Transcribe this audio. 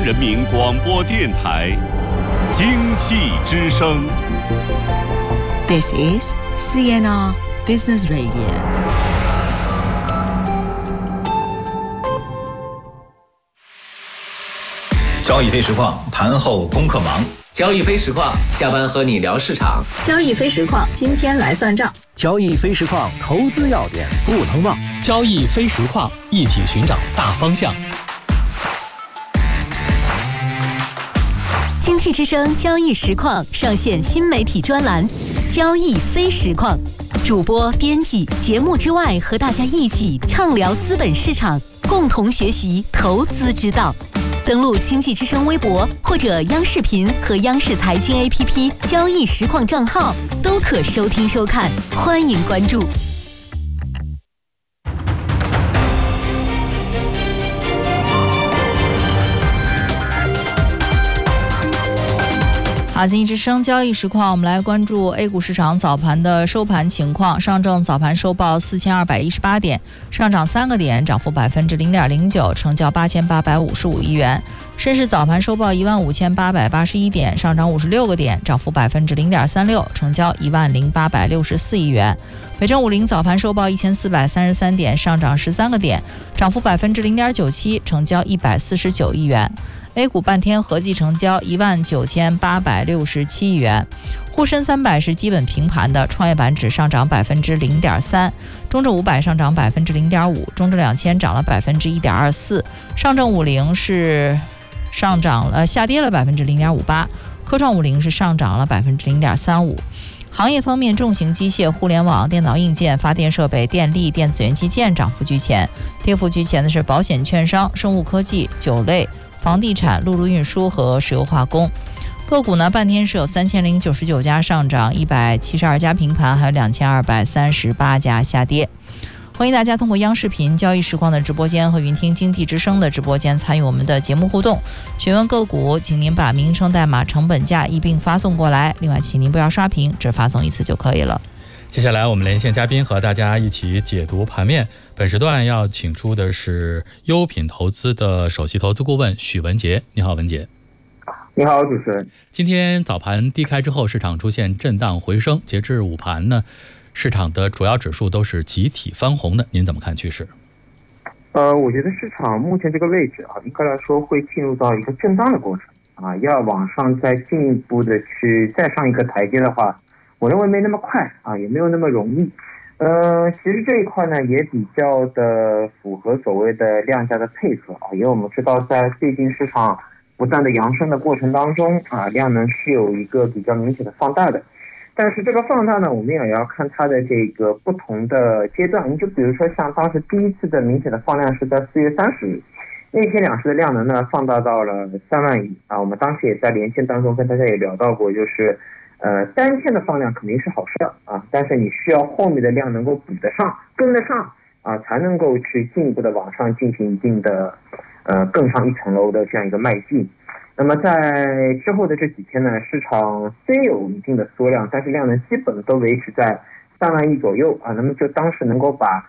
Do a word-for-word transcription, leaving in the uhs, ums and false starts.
人民广播电台经济之声。 This is C N R Business Radio。 交易非实况，盘后功课忙。 交易非实况，下班和你聊市场。 交易非实况，今天来算账。 交易非实况，投资要点不能忘。 交易非实况，一起寻找大方向。 经济之声交易实况上线新媒体专栏“交易非实况”，主播、编辑节目之外，和大家一起畅聊资本市场，共同学习投资之道。登录经济之声微博或者央视频和央视财经 A P P 交易实况账号，都可收听收看，欢迎关注。 好，经济之声交易实况，我们来关注 A 股市场早盘的收盘情况。上证早盘收报四千二百一十八点，上涨三个点，涨幅百分之零点零九，成交八千八百五十五亿元。深市早盘收报一万五千八百八十一点，上涨五十六个点，涨幅百分之零点三六，成交一万零八百六十四亿元。北证五零早盘收报一千四百三十三点，上涨十三个点，涨幅百分之零点九七，成交一百四十九亿元。A 股半天合计成交一万九千八百六十七亿元，沪深三百是基本平盘的，创业板指上涨百分之零点三，中证五百上涨百分之零点五，中证两千涨了百分之一点二四，上证五零是上涨了下跌了百分之零点五八，科创五零是上涨了百分之零点三五。行业方面，重型机械、互联网、电脑硬件、发电设备、电力、电子元器件涨幅居前，跌幅居前的是保险、券商、生物科技、酒类、房地产、陆路运输和石油化工。个股呢，半天是有三千零九十九家上涨，一百七十二家平盘，还有两千二百三十八家下跌。欢迎大家通过央视频交易实况的直播间和云听经济之声的直播间参与我们的节目互动，询问个股，请您把名称、代码、成本价一并发送过来。另外，请您不要刷屏，只发送一次就可以了。 接下来我们连线嘉宾，和大家一起解读盘面。本时段要请出的是优品投资的首席投资顾问许文杰。你好，文杰。 你好，主持人。 今天早盘低开之后，市场出现震荡回升，截至午盘呢，市场的主要指数都是集体翻红的。您怎么看趋势？ 呃，我觉得市场目前这个位置啊，应该来说会进入到一个震荡的过程啊，要往上再进一步的去再上一个台阶的话，我认为没那么快啊，也没有那么容易。呃，其实这一块呢也比较的符合所谓的量价的配合啊，因为我们知道在最近市场不断的扬升的过程当中啊，量能是有一个比较明显的放大的。但是这个放大呢，我们也要看它的这个不同的阶段。你就比如说像当时第一次的明显的放量是在四月三十日，那天两市的量能呢放大到了三万亿啊。我们当时也在连线当中跟大家也聊到过，就是呃单天的放量肯定是好事啊，但是你需要后面的量能够补得上、跟得上啊，才能够去进一步的往上进行一定的呃更上一层楼的这样一个迈进。那么在之后的这几天呢，市场虽有一定的缩量，但是量能基本都维持在三万亿左右啊。那么就当时能够把